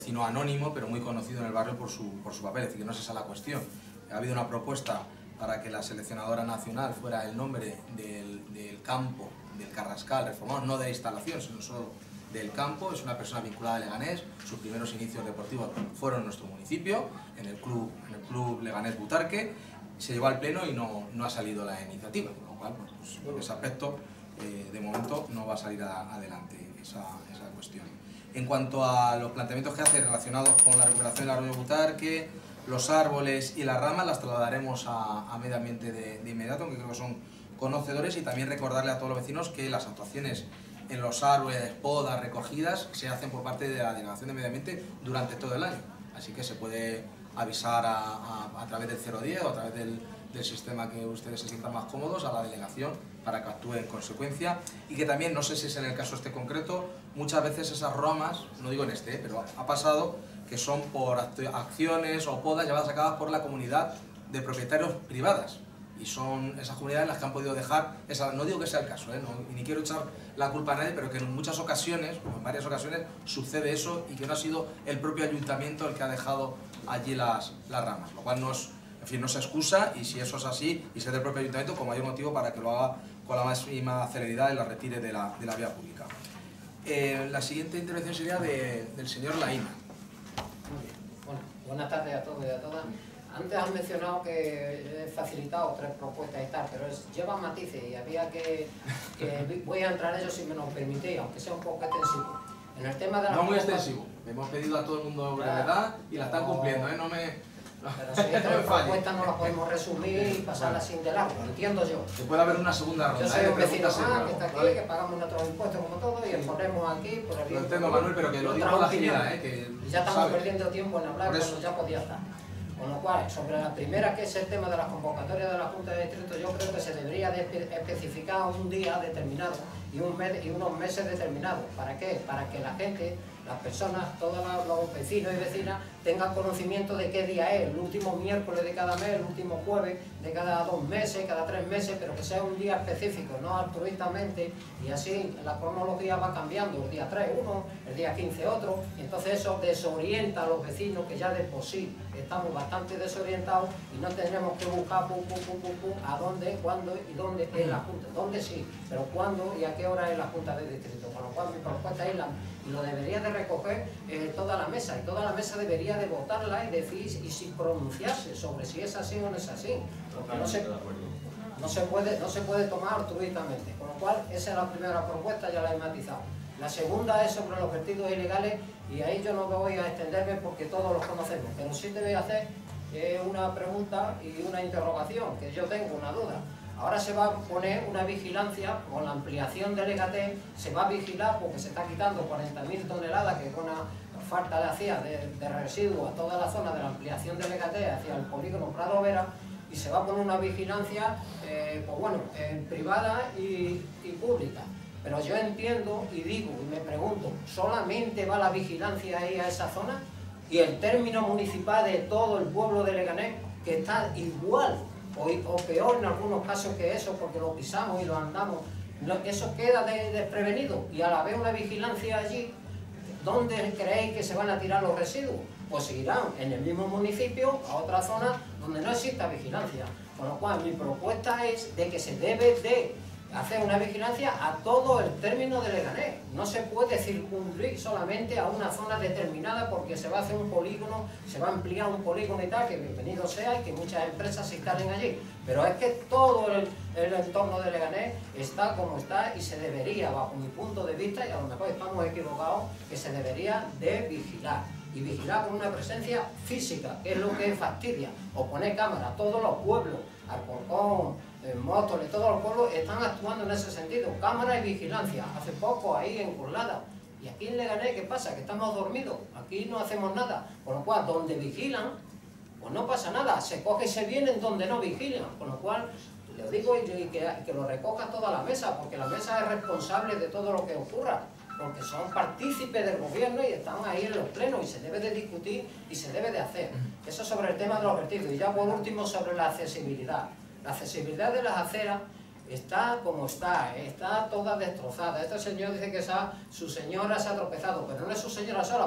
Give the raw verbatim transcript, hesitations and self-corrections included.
Vecino anónimo, pero muy conocido en el barrio por su, por su papel, es decir, que no es esa la cuestión. Ha habido una propuesta para que la seleccionadora nacional fuera el nombre del, del campo, del Carrascal reformado, no de la instalación, sino solo del campo. Es una persona vinculada a Leganés, sus primeros inicios deportivos fueron en nuestro municipio, en el club, en el club Leganés Butarque. Se llevó al pleno y no, no ha salido la iniciativa, con lo cual, pues, por ese aspecto, eh, de momento no va a salir a, adelante esa, esa cuestión. En cuanto a los planteamientos que hace relacionados con la recuperación del arroyo Butarque, los árboles y las ramas, las trasladaremos a, a medio ambiente de, de inmediato, que creo que son conocedores, y también recordarle a todos los vecinos que las actuaciones en los árboles, podas, recogidas, se hacen por parte de la Delegación de Medio Ambiente durante todo el año. Así que se puede avisar a, a, a través del cero diez o a través del, del sistema que ustedes se sientan más cómodos a la delegación para que actúe en consecuencia, y que también, no sé si es en el caso este concreto, muchas veces esas ramas, no digo en este, pero ha pasado que son por acciones o podas llevadas a cabo por la comunidad de propietarios privadas, y son esas comunidades las que han podido dejar, esa, no digo que sea el caso, ¿eh? no, ni quiero echar la culpa a nadie, pero que en muchas ocasiones, o en varias ocasiones, sucede eso, y que no ha sido el propio ayuntamiento el que ha dejado allí las, las ramas, lo cual no es, en fin, no se excusa, y si eso es así, y si es del propio ayuntamiento, como hay motivo para que lo haga con la máxima celeridad y la retire de la, de la vía pública. Eh, la siguiente intervención sería de, del señor Laína. Muy bien. Bueno, buenas tardes a todos y a todas. Antes han mencionado que he facilitado tres propuestas y tal, pero es, llevan matices y había que, que... Voy a entrar en ellos si me lo permitís, aunque sea un poco extensivo. En el tema de la... No muy extensivo. Hemos pedido a todo el mundo brevedad y la están cumpliendo, ¿eh? No me... Pero si hay tres propuestas no las podemos resumir y pasarlas sin de largo, lo entiendo yo. Que puede haber una segunda ronda. Yo soy un vecino más luego, que está aquí, ¿vale? que pagamos nuestros impuestos como todos y exponemos aquí por el bien. Lo entiendo, Manuel, pero que lo digo con la agilidad, ¿eh? Que ya estamos sabe. perdiendo tiempo en hablar cuando ya podía estar. Con lo cual, sobre la primera, que es el tema de las convocatorias de la Junta de Distrito, yo creo que se debería de especificar un día determinado y, un mes, y unos meses determinados. ¿Para qué? Para que la gente, las personas, todos los vecinos y vecinas tengan conocimiento de qué día es, el último miércoles de cada mes, el último jueves de cada dos meses, cada tres meses, pero que sea un día específico, no altruistamente, y así la cronología va cambiando, el día tres uno, el día quince otro, y entonces eso desorienta a los vecinos, que ya de por sí estamos bastante desorientados y no tendremos que buscar pum, pum, pum, pum, pum, a dónde, cuándo y dónde es la Junta, dónde sí, pero cuándo y a qué hora es la Junta de Distrito, con lo cual mi propuesta es la, y lo debería de recoger eh, toda la mesa, y toda la mesa debería de votarla y decir y sin pronunciarse sobre si es así o no es así, porque no se, no se puede, no se puede tomar altruistamente, con lo cual esa es la primera propuesta, ya la he matizado. La segunda es sobre los vertidos ilegales, y ahí yo no voy a extenderme porque todos los conocemos, pero sí te voy a hacer eh, una pregunta y una interrogación, que yo tengo una duda. Ahora se va a poner una vigilancia, con la ampliación del Egatén, se va a vigilar porque se está quitando cuarenta mil toneladas, que con una falta le hacía de, de residuos a toda la zona de la ampliación del Egatén hacia el polígono Prado Vera, y se va a poner una vigilancia, eh, pues bueno, eh, privada y, y pública. Pero yo entiendo y digo y me pregunto, ¿solamente va la vigilancia ahí a esa zona? Y el término municipal de todo el pueblo de Leganés, que está igual o, o peor en algunos casos que eso, porque lo pisamos y lo andamos, no, eso queda de, desprevenido, y a la vez una vigilancia allí, ¿dónde creéis que se van a tirar los residuos? Pues seguirán en el mismo municipio, a otra zona donde no exista vigilancia. Con lo cual mi propuesta es de que se debe de hacer una vigilancia a todo el término de Leganés. No se puede circunscribir solamente a una zona determinada porque se va a hacer un polígono, se va a ampliar un polígono y tal, que bienvenido sea y que muchas empresas se instalen allí. Pero es que todo el, el entorno de Leganés está como está, y se debería, bajo mi punto de vista, y a lo mejor estamos equivocados, que se debería de vigilar. Y vigilar con una presencia física, que es lo que fastidia. O poner cámaras, todos los pueblos, Alcorcón, Móstoles, todos los pueblos están actuando en ese sentido, cámara y vigilancia. Hace poco ahí en Curlada, y aquí en Leganés, ¿qué pasa? Que estamos dormidos, aquí no hacemos nada, con lo cual donde vigilan, pues no pasa nada, se coge y se vienen donde no vigilan, con lo cual le digo y que, que lo recoja toda la mesa, porque la mesa es responsable de todo lo que ocurra, porque son partícipes del gobierno y están ahí en los plenos, y se debe de discutir y se debe de hacer. Eso sobre el tema de los vertidos. Y ya por último sobre la accesibilidad. La accesibilidad de las aceras está como está, está toda destrozada. Este señor dice que esa, su señora se ha tropezado, pero no es su señora sola.